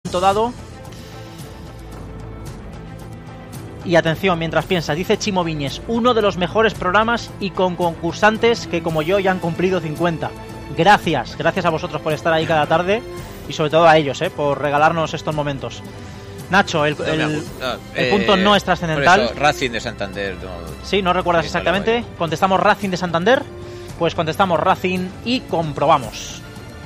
momento dado. Y atención, mientras piensas, dice Chimo Viñes, uno de los mejores programas y con concursantes que como yo ya han cumplido 50. Gracias a vosotros por estar ahí cada tarde y sobre todo a ellos, por regalarnos estos momentos. Nacho, el punto no es trascendental. Eso, Racing de Santander. Sí, no recuerdas exactamente. ¿Contestamos Racing de Santander? Pues contestamos Racing y comprobamos.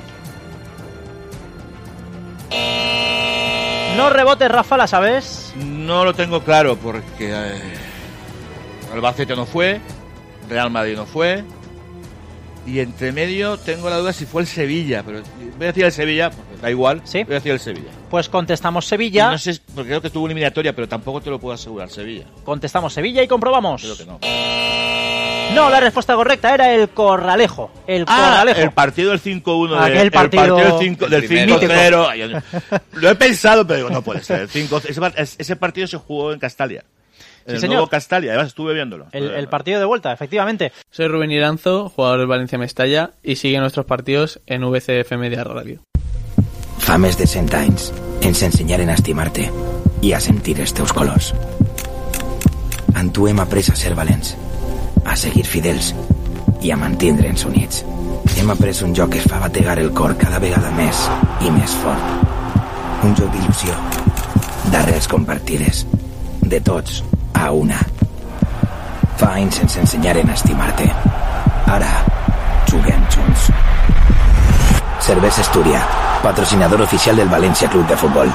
No rebotes, Rafa, ¿la sabes? No lo tengo claro porque Albacete no fue, Real Madrid no fue, y entre medio tengo la duda si fue el Sevilla, pero voy a decir el Sevilla, porque da igual, ¿sí? Voy a decir el Sevilla. Pues contestamos Sevilla. Y no sé, porque creo que tuvo eliminatoria, pero tampoco te lo puedo asegurar, Sevilla. Contestamos Sevilla y comprobamos. Creo que no. No, la respuesta correcta era el Corralejo. El Corralejo. El partido del 5-1. Aquel partido del 5-0. Lo he pensado, pero digo, no puede ser. Ese partido se jugó en Castalia. En el nuevo Castalia, además estuve viéndolo. El partido de vuelta, efectivamente. Soy Rubén Iranzo, jugador del Valencia Mestalla, y sigue nuestros partidos en VCF Media Radio. Fa més de 100 anys ens ensenyaren a estimar-te i a sentir els teus colors. Amb tu hem après a ser valents, a seguir fidels i a mantindre'ns units. Hem après un joc que es fa bategar el cor cada vegada més i més fort. Un joc d'il·lusió, d'arrels compartides, de tots a una. Fa anys ens ensenyaren a estimar-te. Ara juguem junts. Cervesa Astúria, patrocinador oficial del Valencia Club de Fútbol.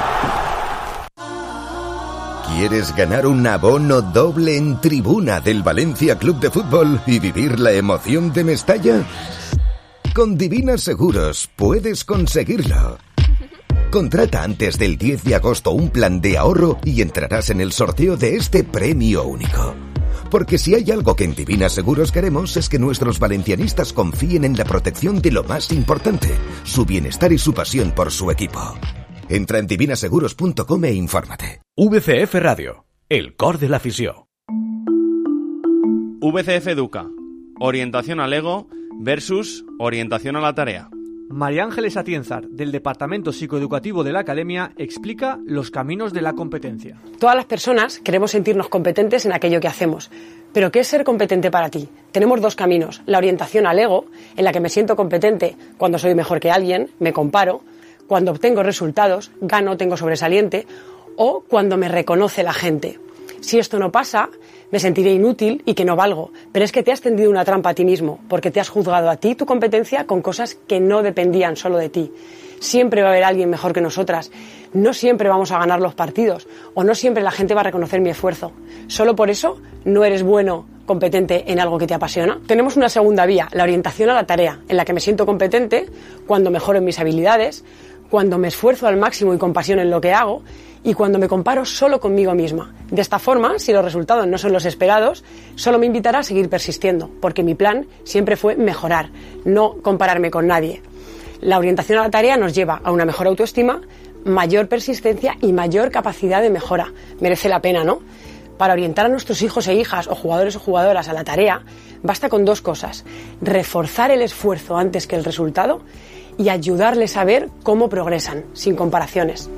¿Quieres ganar un abono doble en tribuna del Valencia Club de Fútbol y vivir la emoción de Mestalla? Con Divina Seguros puedes conseguirlo. Contrata antes del 10 de agosto un plan de ahorro y entrarás en el sorteo de este premio único. Porque si hay algo que en Divina Seguros queremos es que nuestros valencianistas confíen en la protección de lo más importante, su bienestar y su pasión por su equipo. Entra en divinaseguros.com e infórmate. VCF Radio, el cor de la afició. VCF Educa, orientación al ego versus orientación a la tarea. María Ángeles Atienzar, del Departamento Psicoeducativo de la Academia, explica los caminos de la competencia. Todas las personas queremos sentirnos competentes en aquello que hacemos. ¿Pero qué es ser competente para ti? Tenemos dos caminos. La orientación al ego, en la que me siento competente cuando soy mejor que alguien, me comparo, cuando obtengo resultados, gano, tengo sobresaliente, o cuando me reconoce la gente. Si esto no pasa, me sentiré inútil y que no valgo. Pero es que te has tendido una trampa a ti mismo, porque te has juzgado a ti tu competencia con cosas que no dependían solo de ti. Siempre va a haber alguien mejor que nosotras. No siempre vamos a ganar los partidos, o no siempre la gente va a reconocer mi esfuerzo. Solo por eso no eres bueno, competente en algo que te apasiona. Tenemos una segunda vía, la orientación a la tarea, en la que me siento competente cuando mejoro en mis habilidades, cuando me esfuerzo al máximo y con pasión en lo que hago, y cuando me comparo solo conmigo misma. De esta forma, si los resultados no son los esperados, solo me invitará a seguir persistiendo, porque mi plan siempre fue mejorar, no compararme con nadie. La orientación a la tarea nos lleva a una mejor autoestima, mayor persistencia y mayor capacidad de mejora. Merece la pena, ¿no? Para orientar a nuestros hijos e hijas, o jugadores o jugadoras, a la tarea, basta con dos cosas: reforzar el esfuerzo antes que el resultado y ayudarles a ver cómo progresan, sin comparaciones.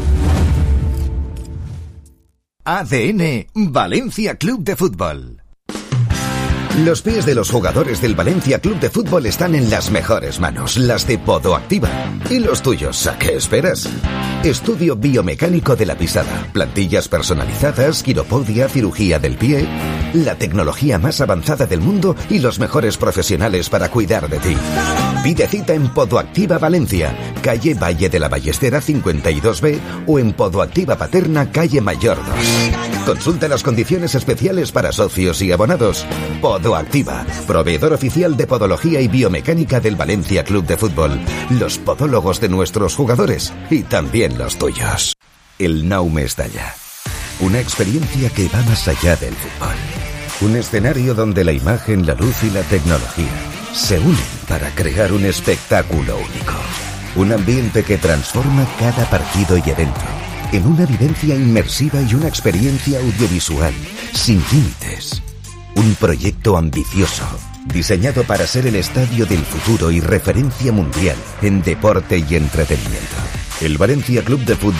ADN Valencia Club de Fútbol. Los pies de los jugadores del Valencia Club de Fútbol están en las mejores manos, las de Podoactiva. ¿Y los tuyos? ¿A qué esperas? Estudio biomecánico de la pisada, plantillas personalizadas, quiropodia, cirugía del pie, la tecnología más avanzada del mundo y los mejores profesionales para cuidar de ti. Pide cita en Podoactiva Valencia, calle Valle de la Ballestera 52B, o en Podoactiva Paterna, calle Mayor 2. Consulta las condiciones especiales para socios y abonados. Podoactiva, proveedor oficial de podología y biomecánica del Valencia Club de Fútbol. Los podólogos de nuestros jugadores y también los tuyos. El Nou Mestalla. Una experiencia que va más allá del fútbol. Un escenario donde la imagen, la luz y la tecnología se unen para crear un espectáculo único. Un ambiente que transforma cada partido y evento en una vivencia inmersiva y una experiencia audiovisual sin límites. Un proyecto ambicioso, diseñado para ser el estadio del futuro y referencia mundial en deporte y entretenimiento. El Valencia Club de Fútbol